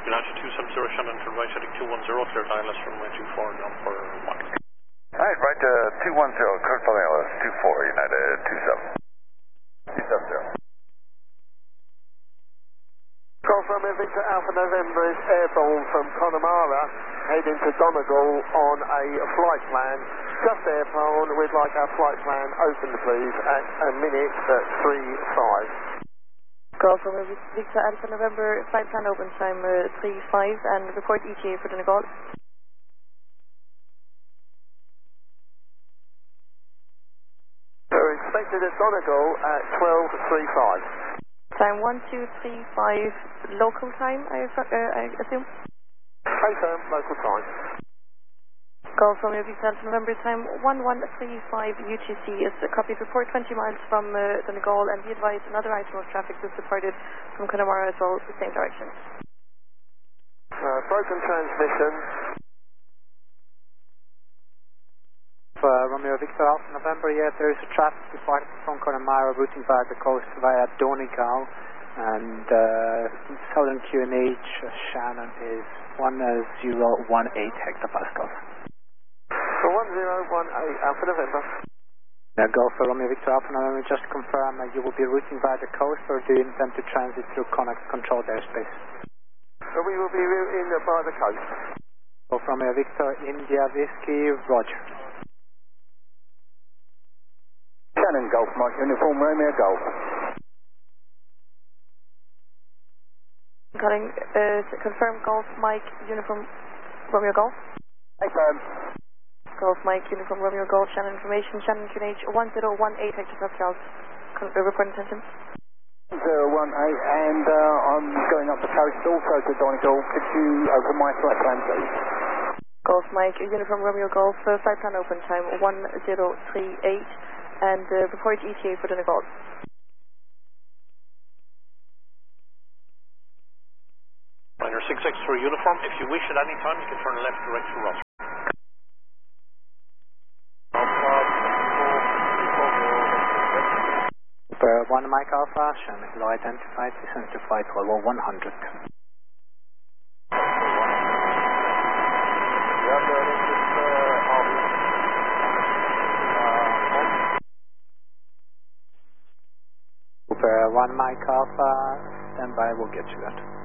United 270 Shannon to right heading 210, clear dialis runway 24 number 1. Alright, right 210, clear dialis 24 United 270. Golf Romeo Victor Alpha November is airborne from Connemara, heading to Donegal on a flight plan. Just airborne, we'd like our flight plan opened please at a minute at 3:05. Golf Romeo Victor Alpha November, flight plan open time 3:05 and report ETA for Donegal. We're expected at Donegal at 12:35. Time 1235 local time, I assume? Confirm, local time. Golf Romeo Victor Alpha November, time 1135 UTC is a copy report 20 miles from Donegal, and be advised another item of traffic is departed from Connemara as well, the same direction. Broken transmission. Romeo Victor Alpha November, yeah, there is a traffic departing from Connemara routing via the coast via Donegal, and southern QNH Shannon is 1018 hectopascals. For 1018 Alpha November. Golf Romeo Victor Alpha November, just confirm you will be routing via the coast, or do you intend to transit through controlled airspace? So we will be routing by the coast. Golf Romeo Victor India Whiskey, roger. Shannon Golf, Mike Uniform Romeo Golf. Calling, confirm Golf Mike Uniform Romeo Golf. Confirm. Golf Mike Uniform Romeo Golf, Shannon information, Shannon QNH 1018 hectopascals. Report intention. 018, and I'm going up the coast also to Donegal. Could you open my flight plan please? Golf Mike Uniform Romeo Golf, flight plan open time 1038. And report ETA for Donegal. Liner 663 uniform, if you wish at any time you can turn left direct to Ross. For 1 Mike Alpha, Shannon, low identified, descend to flight level 100. For 1 Mike Alpha, stand by, we'll get you that.